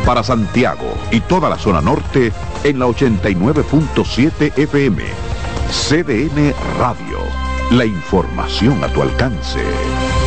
Para Santiago y toda la zona norte en la 89.7 FM. CDN Radio. La información a tu alcance.